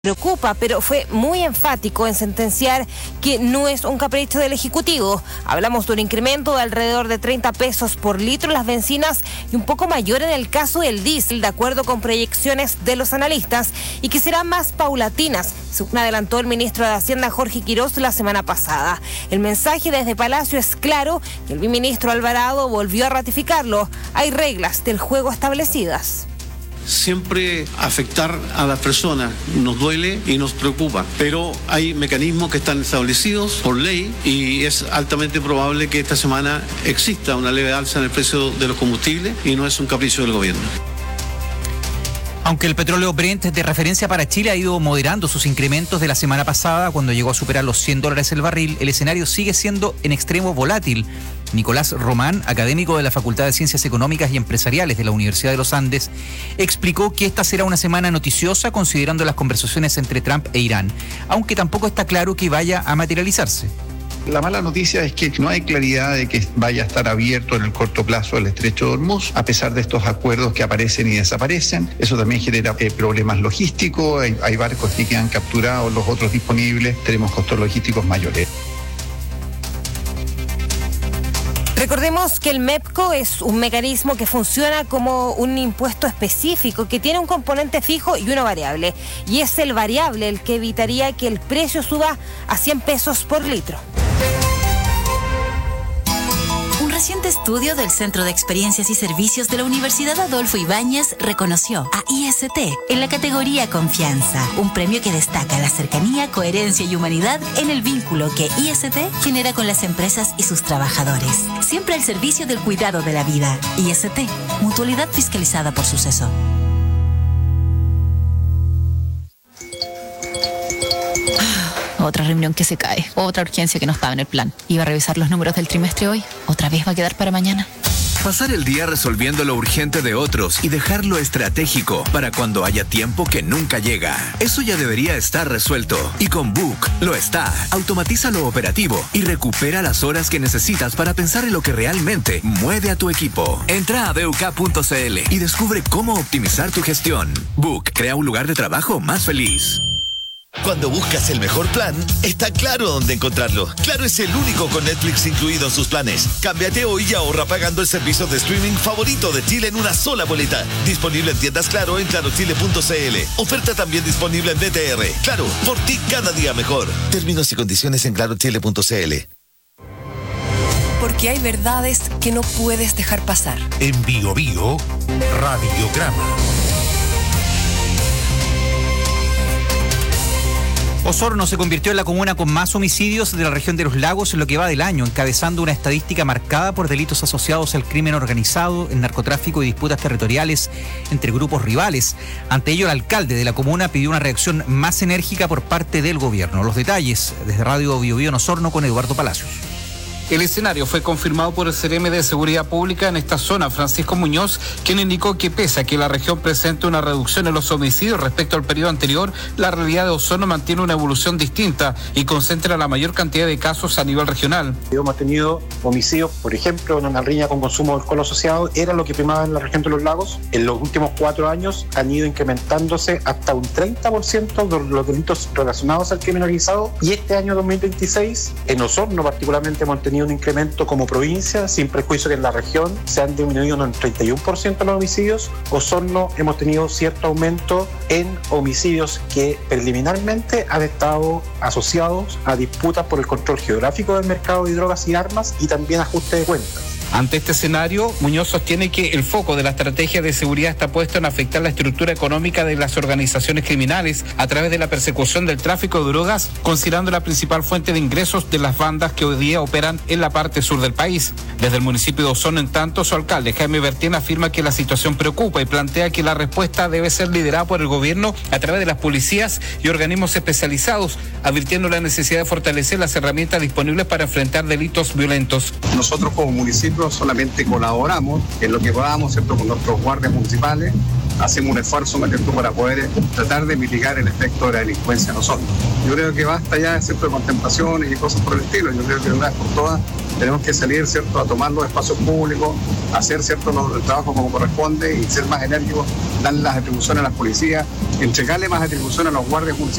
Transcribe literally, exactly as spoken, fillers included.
Preocupa, pero fue muy enfático en sentenciar que no es un capricho del Ejecutivo. Hablamos de un incremento de alrededor de treinta pesos por litro en las bencinas y un poco mayor en el caso del diésel, de acuerdo con proyecciones de los analistas, y que serán más paulatinas, según adelantó el ministro de Hacienda Jorge Quiroz la semana pasada. El mensaje desde Palacio es claro y el viceministro Alvarado volvió a ratificarlo. Hay reglas del juego establecidas. Siempre afectar a las personas nos duele y nos preocupa, pero hay mecanismos que están establecidos por ley y es altamente probable que esta semana exista una leve alza en el precio de los combustibles y no es un capricho del gobierno. Aunque el petróleo Brent de referencia para Chile ha ido moderando sus incrementos de la semana pasada, cuando llegó a superar los cien dólares el barril, el escenario sigue siendo en extremo volátil. Nicolás Román, académico de la Facultad de Ciencias Económicas y Empresariales de la Universidad de los Andes, explicó que esta será una semana noticiosa considerando las conversaciones entre Trump e Irán, aunque tampoco está claro que vaya a materializarse. La mala noticia es que no hay claridad de que vaya a estar abierto en el corto plazo el estrecho de Hormuz, a pesar de estos acuerdos que aparecen y desaparecen. Eso también genera eh, problemas logísticos, hay, hay barcos que quedan capturados, los otros disponibles, tenemos costos logísticos mayores. Recordemos que el MEPCO es un mecanismo que funciona como un impuesto específico que tiene un componente fijo y uno variable. Y es el variable el que evitaría que el precio suba a cien pesos por litro. Un reciente estudio del Centro de Experiencias y Servicios de la Universidad Adolfo Ibáñez reconoció a I S T en la categoría Confianza, un premio que destaca la cercanía, coherencia y humanidad en el vínculo que I S T genera con las empresas y sus trabajadores. Siempre al servicio del cuidado de la vida. I S T, mutualidad fiscalizada por Suceso. Otra reunión que se cae, otra urgencia que no estaba en el plan. Iba a revisar los números del trimestre hoy, otra vez va a quedar para mañana. Pasar el día resolviendo lo urgente de otros y dejarlo estratégico para cuando haya tiempo que nunca llega. Eso ya debería estar resuelto. Y con Book lo está. Automatiza lo operativo y recupera las horas que necesitas para pensar en lo que realmente mueve a tu equipo. Entra a buk punto cl y descubre cómo optimizar tu gestión. Book crea un lugar de trabajo más feliz. Cuando buscas el mejor plan, está claro dónde encontrarlo. Claro es el único con Netflix incluido en sus planes. Cámbiate hoy y ahorra pagando el servicio de streaming favorito de Chile en una sola boleta. Disponible en tiendas Claro en claro chile punto cl. Oferta también disponible en B T R. Claro, por ti cada día mejor. Términos y condiciones en claro chile punto cl. Porque hay verdades que no puedes dejar pasar. En Bio Bio, Radiograma. Osorno se convirtió en la comuna con más homicidios de la región de los Lagos en lo que va del año, encabezando una estadística marcada por delitos asociados al crimen organizado, el narcotráfico y disputas territoriales entre grupos rivales. Ante ello, el alcalde de la comuna pidió una reacción más enérgica por parte del gobierno. Los detalles desde Radio Bio Bio en Osorno con Eduardo Palacios. El escenario fue confirmado por el C E R M de Seguridad Pública en esta zona, Francisco Muñoz, quien indicó que pese a que la región presente una reducción en los homicidios respecto al periodo anterior, la realidad de Osorno mantiene una evolución distinta y concentra la mayor cantidad de casos a nivel regional. Hemos tenido homicidios, por ejemplo, en una riña con consumo de alcohol asociado, era lo que primaba en la región de los Lagos. En los últimos cuatro años han ido incrementándose hasta un treinta por ciento de los delitos relacionados al crimen organizado, y este año dos mil veintiséis, en Osorno particularmente, hemos tenido un incremento como provincia, sin prejuicio que en la región se han disminuido en un treinta y uno por ciento los homicidios. Osorno hemos tenido cierto aumento en homicidios que preliminarmente han estado asociados a disputas por el control geográfico del mercado de drogas y armas y también ajuste de cuentas. Ante este escenario, Muñoz sostiene que el foco de la estrategia de seguridad está puesto en afectar la estructura económica de las organizaciones criminales a través de la persecución del tráfico de drogas, considerando la principal fuente de ingresos de las bandas que hoy día operan en la parte sur del país. Desde el municipio de Osorno, en tanto, su alcalde Jaime Bertien afirma que la situación preocupa y plantea que la respuesta debe ser liderada por el gobierno a través de las policías y organismos especializados, advirtiendo la necesidad de fortalecer las herramientas disponibles para enfrentar delitos violentos. Nosotros como municipio nosotros solamente colaboramos en lo que podamos, ¿cierto?, con nuestros guardias municipales. Hacemos un esfuerzo para poder tratar de mitigar el efecto de la delincuencia nosotros. Yo creo que basta ya de, ¿cierto?, de contemplaciones y cosas por el estilo. Yo creo que de una vez por todas tenemos que salir, ¿cierto?, a tomar los espacios públicos, hacer, ¿cierto?, los, el trabajo como corresponde y ser más enérgicos, darle las atribuciones a las policías, entregarle más atribuciones a los guardias municipales.